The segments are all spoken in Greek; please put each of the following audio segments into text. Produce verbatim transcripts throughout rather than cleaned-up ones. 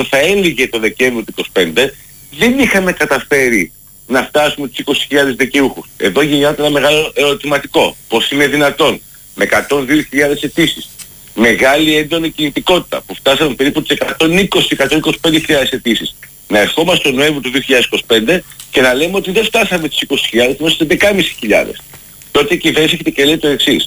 ενώ θα έλεγε το Δεκέμβριο του είκοσι πέντε, δεν είχαμε καταφέρει να φτάσουμε τους είκοσι χιλιάδες δικαιούχους. Εδώ γεννιάται ένα μεγάλο ερωτηματικό. Πώς είναι δυνατόν με εκατόν δύο χιλιάδες αιτήσεις, μεγάλη έντονη κινητικότητα που φτάσαμε περίπου τις εκατόν είκοσι με εκατόν είκοσι πέντε χιλιάδες αιτήσεις, να ερχόμαστε τον Νοέμβριο του δύο χιλιάδες είκοσι πέντε και να λέμε ότι δεν φτάσαμε τις είκοσι χιλιάδες, είμαστε στις δεκάμισι χιλιάδες. Τότε η κυβέρνηση έρχεται και λέει το εξής.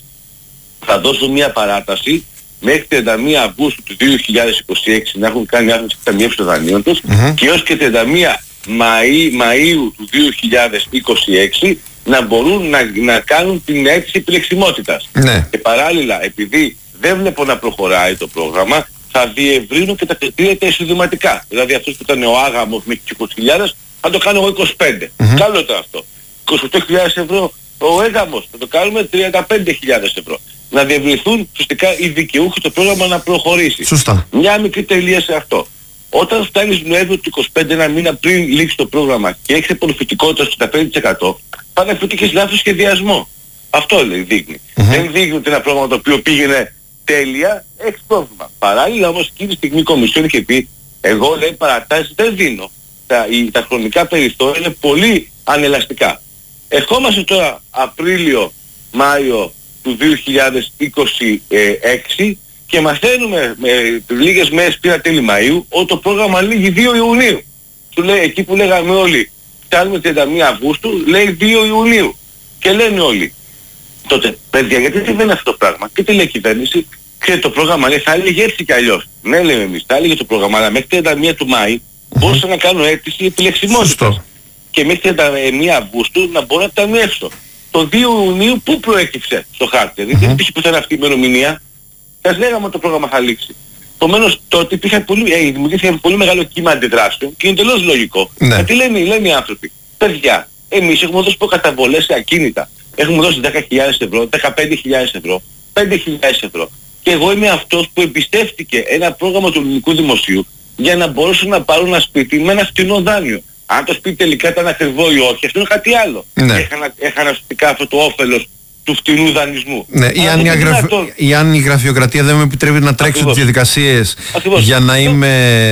Θα δώσω μια παράταση μέχρι τριάντα μία Αυγούστου του δύο χιλιάδες είκοσι έξι να έχουν κάνει άθμιση εκταμιεύσεων των δανείων τους mm-hmm. και έως και τριάντα μία Μαΐ, Μαΐου του δύο χιλιάδες είκοσι έξι να μπορούν να, να κάνουν την αίτηση επιλεξιμότητας. Ναι. Και παράλληλα, επειδή δεν βλέπω να προχωράει το πρόγραμμα, θα διευρύνω και τα κριτήρια τα εισοδηματικά. Δηλαδή αυτός που ήταν ο άγαμος με είκοσι χιλιάδες θα το κάνω εγώ είκοσι πέντε. Mm-hmm. Καλό ήταν αυτό. είκοσι οκτώ χιλιάδες ευρώ ο έγαμος θα το κάνουμε τριάντα πέντε χιλιάδες ευρώ. Να διευρυνθούν ουσιαστικά οι δικαιούχοι το πρόγραμμα να προχωρήσει. Σωστά. Μια μικρή τελεία σε αυτό. Όταν φτάνεις Νοέμβριο του είκοσι πέντε, ένα μήνα πριν λήξει το πρόγραμμα και έχεις απορροφητικότητα στο εξήντα πέντε τοις εκατό, πάνε να έχεις λάθος σχεδιασμό. Αυτό λέει δείχνει. Mm-hmm. Δεν δείχνει ότι ένα πρόγραμμα το οποίο πήγαινε τέλεια, έχει πρόβλημα. Παράλληλα όμως εκείνη τη στιγμή η Κομισιόν είχε πει, εγώ λέει παρατάσεις δεν δίνω. Τα, οι, τα χρονικά περιθώρια είναι πολύ ανελαστικά. Ερχόμαστε τώρα Απρίλιο, Μάιο του δύο χιλιάδες είκοσι έξι και μαθαίνουμε με λίγες μέρες πριν τέλη Μαΐου ότι το πρόγραμμα λύγει δύο Ιουνίου. Του λέει, εκεί που λέγαμε όλοι, φτάνουμε τριάντα μία Αυγούστου, λέει δύο Ιουνίου. Και λένε όλοι, τότε, παιδιά, γιατί δεν είναι αυτό το πράγμα? Και τι λέει η κυβέρνηση? Και το πρόγραμμα λέει, θα έλεγε έτσι κι αλλιώς. Ναι, λέμε εμείς, θα έλεγε το πρόγραμμα, αλλά μέχρι τριάντα μία του Μάη μπορούσα να κάνω αίτηση επιλεξιμότητας. Και μέχρι τριάντα μία Αυγούστου να μπορώ να ταμιεύσω. Το δύο Ιουνίου πού προέκυψε στο χάρτη? Δηλαδή δεν υπήρχε πουθενά αυτή η ημερομηνία. Σας λέγαμε ότι το πρόγραμμα θα λήξει. Επομένως τότε υπήρχε πολύ, ε, δημιουργήθηκε πολύ μεγάλο κύμα αντιδράσεων και είναι τελώς λογικό. Ναι. Γιατί λένε, λένε οι άνθρωποι, παιδιά, εμείς έχουμε δώσει προκαταβολές σε ακίνητα. Έχουμε δώσει δέκα χιλιάδες ευρώ, δεκαπέντε χιλιάδες ευρώ, πέντε χιλιάδες ευρώ. Και εγώ είμαι αυτός που εμπιστεύτηκε ένα πρόγραμμα του ελληνικού δημοσίου για να μπορέσουν να πάρουν ένα σπίτι με ένα φτηνό δάνειο. Αν το σπίτι τελικά ήταν ακριβό ή όχι, αυτό είναι κάτι άλλο. Ναι. Έχανα, έχανα ουσιαστικά αυτό το όφελος του φτηνού δανεισμού. Ναι, ή αν, γραφ... το... ή αν η γραφειοκρατία δεν με επιτρέπει να τρέξω τις διαδικασίες για να είμαι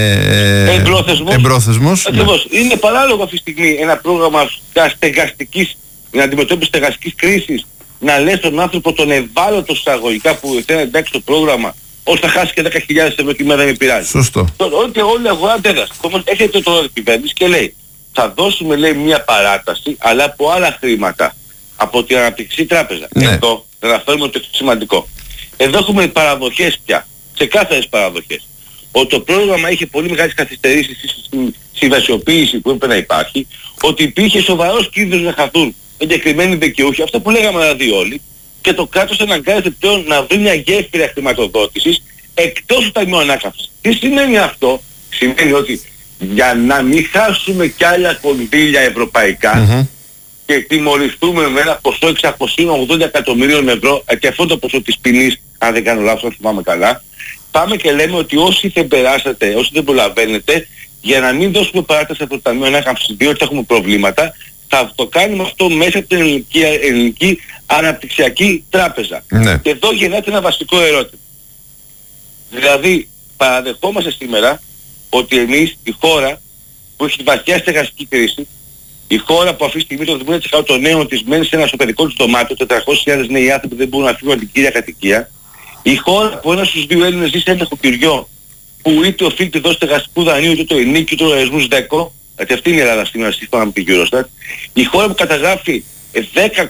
ε... εμπρόθεσμος. εμπρόθεσμος. Ακριβώς. Ναι. Είναι παράλογο αυτή τη στιγμή ένα πρόγραμμα στεγαστικής, να αντιμετώπιση στεγαστικής κρίσης, να λες τον άνθρωπο τον ευάλωτο εισαγωγικά που θέλει να εντάξει το πρόγραμμα, ώστε θα χάσει και δέκα χιλιάδες ευρώ και μέρα με πειράζει. Σωστό. Ότι όλη η αγορά αντέδρασε. Όμως έρχεται τώρα η κυβέρνηση και λέει, θα δώσουμε λέει μια παράταση, αλλά από άλλα χρήματα. Από την Αναπτυξιακή Τράπεζα. Ναι. Εδώ θα αναφέρουμε το σημαντικό. Εδώ έχουμε παραδοχές πια. Ξεκάθαρες παραδοχές. Ότι το πρόγραμμα είχε πολύ μεγάλες καθυστερήσεις στη συμβασιοποίηση που έπρεπε να υπάρχει. Ότι υπήρχε σοβαρός κίνδυνος να χαθούν εγκεκριμένοι δικαιούχοι. Αυτό που λέγαμε δηλαδή όλοι. Και το κράτος αναγκάζεται πλέον να βρει μια γέφυρα χρηματοδότησης εκτός του Ταμείου Ανάκαμψης. Τι σημαίνει αυτό? Σημαίνει ότι για να μην χάσουμε κι άλλα κονδύλια ευρωπαϊκά mm-hmm. και τιμωρηθούμε με ένα ποσό εξακόσια ογδόντα εκατομμυρίων ευρώ, και αυτό το ποσό της ποινής, αν δεν κάνω λάθος, αν θυμάμαι καλά, πάμε και λέμε ότι όσοι δεν περάσατε, όσοι δεν προλαβαίνετε, για να μην δώσουμε παράταση από το Ταμείο Ανάκαμψης, διότι έχουμε προβλήματα, θα το κάνουμε αυτό μέσα από την ελληνική, ελληνική Αναπτυξιακή Τράπεζα. Ναι. Και εδώ γεννάται ένα βασικό ερώτημα. Δηλαδή, παραδεχόμαστε σήμερα ότι εμείς, η χώρα που έχει βαθιά στεγαστική κρίση, η χώρα που αυτή τη στιγμή το εβδομήντα τοις εκατό των νέων της μένει σε ένα εσωτερικό της δωμάτιο, τετρακόσιες χιλιάδες νέοι άνθρωποι δεν μπορούν να φύγουν από την κύρια κατοικία, η χώρα που ένας στους δύο Έλληνες ζει σε ένα νοικοκυριό που είτε οφείλει τη δόση στεγαστικού δανείου, είτε το ενίκιο, είτε το λογαριασμούς δέκο, γιατί αυτή είναι η Ελλάδα σήμερα σύμφωνα με την Eurostat, η χώρα που καταγράφει δέκα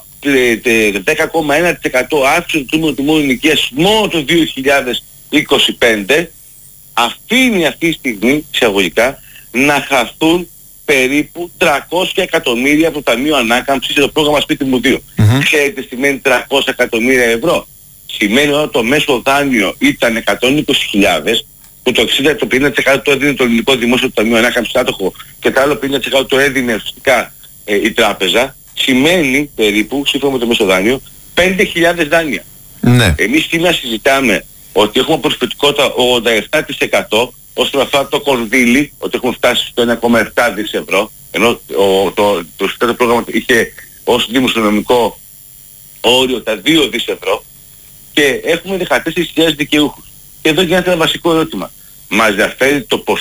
κόμμα ένα τοις εκατό αύξηση του νούμερου τιμών ενοικίας μόνο το δύο χιλιάδες είκοσι πέντε, αφήνει αυτή τη στιγμή, εισαγωγικά, να χαθούν περίπου τριακόσια εκατομμύρια από το Ταμείο Ανάκαμψης για το πρόγραμμα Σπίτι μου δύο. Mm-hmm. Ξέρετε τι σημαίνει τριακόσια εκατομμύρια ευρώ? Σημαίνει ότι το μέσο δάνειο ήταν εκατόν είκοσι χιλιάδες, που το εξήντα το πενήντα τοις εκατό το έδινε το ελληνικό δημόσιο του Ταμείο Ανάκαμψης άτοχο και το άλλο πενήντα τοις εκατό το έδινε ουσιαστικά ε, η τράπεζα. Σημαίνει περίπου, σύμφωνα με το μέσο δάνειο, πέντε χιλιάδες δάνεια. Ναι. Εμείς σήμερα συζητάμε ότι έχουμε απορροφητικότητα ογδόντα επτά τοις εκατό όσον αφορά το κονδύλι, ότι έχουμε φτάσει στο ένα κόμμα επτά δις ευρώ, ενώ ο, το, το, το, το πρόγραμμα είχε ως δημοσιονομικό όριο τα δύο δις ευρώ και έχουμε δεκατέσσερις χιλιάδες δικαιούχους. Και εδώ γίνεται ένα βασικό ερώτημα. Μας διαφέρει το ποσό